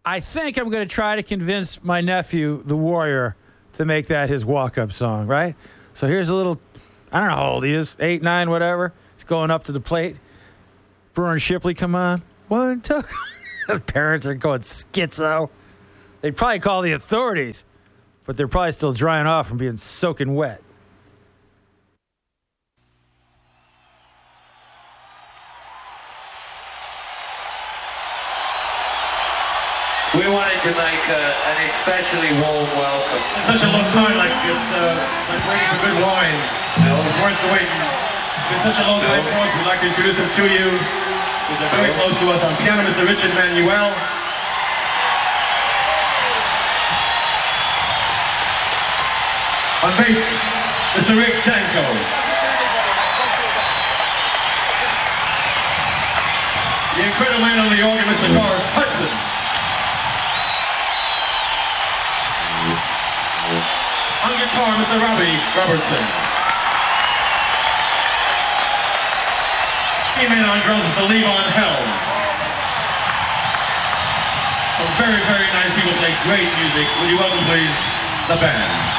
I think I'm going to try to convince my nephew, the Warrior, to make that his walk-up song, right? So here's a little, I don't know how old he is, 8, 9, whatever. He's going up to the plate. Brewer and Shipley, come on. 1, 2. The parents are going schizo. They'd probably call the authorities, but they're probably still drying off from being soaking wet. We wanted to make an especially warm welcome. Such a long time, like it's waiting for good wine. It's worth the wait. It's such a long time for us. We'd like to introduce him to you. He's very close to us on piano, Mr. Richard Manuel. On bass, Mr. Rick Danko. The incredible man on the organ, Mr. Doris Hudson. On guitar, Mr. Robbie Robertson. Man on drums, Mr. Levon Helms. Some very, very nice people play great music. Would you welcome, please, the band?